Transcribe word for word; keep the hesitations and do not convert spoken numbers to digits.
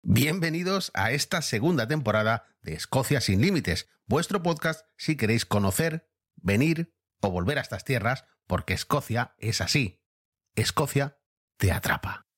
Bienvenidos a esta segunda temporada de Escocia sin Límites, vuestro podcast si queréis conocer, venir o volver a estas tierras, porque Escocia es así. Escocia te atrapa.